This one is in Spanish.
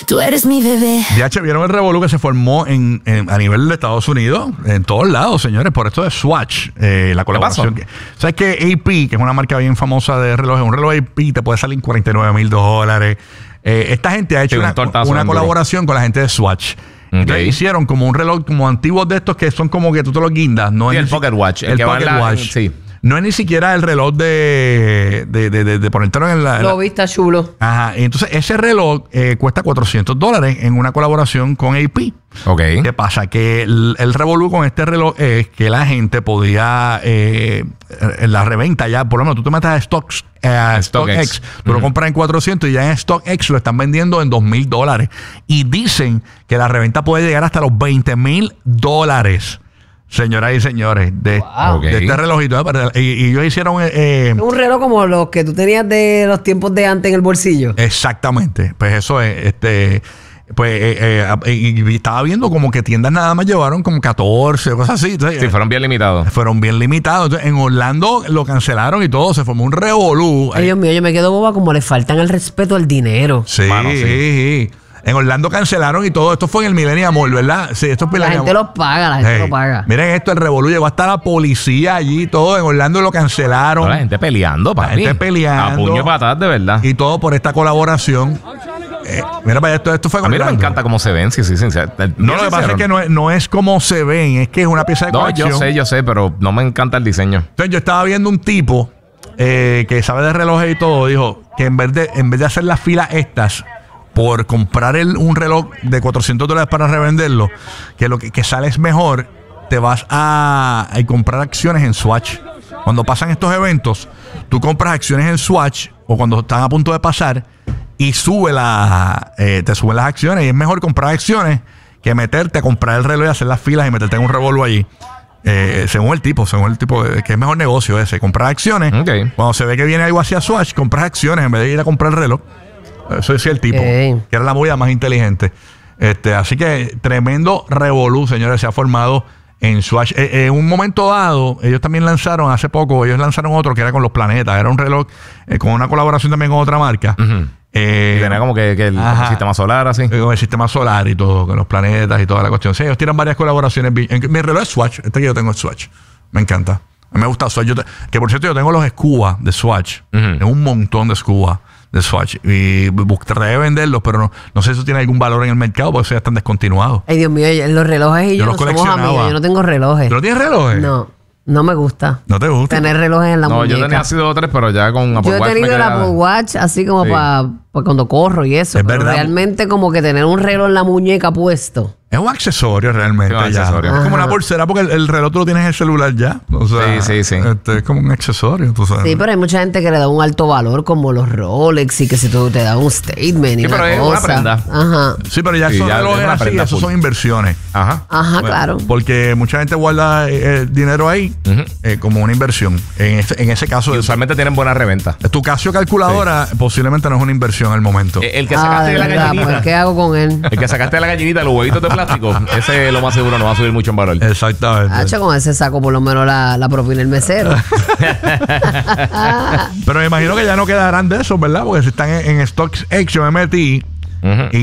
Tú eres mi bebé. DH, ¿vieron el revolú que se formó a nivel de Estados Unidos? En todos lados, señores, por esto de Swatch, la colaboración. ¿Sabes que AP, que es una marca bien famosa de relojes, un reloj AP te puede salir en $49,000? Esta gente ha hecho una colaboración con la gente de Swatch. Entonces hicieron como un reloj como antiguos de estos que son como que tú te los guindas. No es el Pocket Watch. El Pocket Watch. Sí. No es ni siquiera el reloj de ponértelo en la... Lo viste chulo. Ajá. Y entonces ese reloj cuesta $400 en una colaboración con AP. Ok. ¿Qué pasa? Que el revolú con este reloj es que la gente podía... en la reventa ya, por lo menos tú te metes a StockX. Tú lo compras en 400 y ya en StockX lo están vendiendo en $2,000. Y dicen que la reventa puede llegar hasta los $20,000. Señoras y señores, de este relojito. Y ellos hicieron... un reloj como los que tú tenías de los tiempos de antes en el bolsillo. Exactamente. Pues eso es... y estaba viendo como que tiendas nada más llevaron como 14 cosas así. Entonces, sí, fueron bien limitados. Entonces, en Orlando lo cancelaron y todo. Se formó un revolú. Ay, Dios mío, yo me quedo boba como le faltan el respeto al dinero. Sí, mano, sí. En Orlando cancelaron y todo. Esto fue en el Millennium Mall, ¿verdad? Sí, esto es la gente lo paga, lo paga. Miren esto, el revolú llegó hasta la policía allí, todo. En Orlando lo cancelaron. La gente peleando, papi. La gente peleando. A puño y patadas, de verdad. Y todo por esta colaboración. Mira, para esto fue. A mí no me encanta cómo se ven, sí. No, lo que pasa es que no es como se ven, es que es una pieza de colección. Yo sé, pero no me encanta el diseño. Entonces, yo estaba viendo un tipo que sabe de relojes y todo, dijo que en vez de hacer las filas estas por comprar un reloj de $400 para revenderlo, que lo que sale es mejor, te vas a comprar acciones en Swatch. Cuando pasan estos eventos, tú compras acciones en Swatch o cuando están a punto de pasar y te suben las acciones. Y es mejor comprar acciones que meterte a comprar el reloj y hacer las filas y meterte en un revolvo allí. Según el tipo, que es mejor negocio ese, comprar acciones. Cuando se ve que viene algo hacia Swatch, compras acciones en vez de ir a comprar el reloj. Eso decía el tipo, que era la movida más inteligente. Así que tremendo revolú, señores, se ha formado en Swatch. En un momento dado, ellos también lanzaron, hace poco, otro que era con los planetas. Era un reloj con una colaboración también con otra marca. Y tenía como que el sistema solar, así. Con el sistema solar y todo, con los planetas y toda la cuestión. Sí, ellos tienen varias colaboraciones. Mi reloj es Swatch, que yo tengo es Swatch. Me encanta. A mí me gusta Swatch. Que por cierto, yo tengo los Scuba de Swatch. Tengo un montón de Scuba de Swatch. Y traté de venderlos, pero no sé si eso tiene algún valor en el mercado, porque eso ya están descontinuados. Ay, Dios mío, los relojes y yo no somos amigos. Yo no tengo relojes. ¿Tú no tienes relojes? No me gusta. ¿No te gusta? Tener relojes en la muñeca. Yo tenía así 2 o 3, pero ya con Apple Watch. Yo he tenido el Apple Watch así como para cuando corro y eso. Pero realmente como que tener un reloj en la muñeca puesto. Es un accesorio realmente. Es como una pulsera porque el reloj tú lo tienes en el celular ya. O sea, sí. Es como un accesorio, tú sabes. Sí, pero hay mucha gente que le da un alto valor como los Rolex y que si tú te da un statement y pero es una prenda. Ajá. Sí, pero ya esos relojes así, esos son inversiones. Ajá, claro. Porque mucha gente guarda el dinero ahí como una inversión. En ese caso... Y usualmente tienen buena reventa. Tu Casio calculadora posiblemente no es una inversión al momento. El que sacaste de la gallinita. Pues, ¿qué hago con él? El que sacaste de la gallinita, los huevitos de plástico, ese lo más seguro no va a subir mucho en valor. Exactamente. Con ese saco por lo menos la propina el mesero. Pero me imagino que ya no quedarán de esos, ¿verdad? Porque si están en StockX, yo me metí y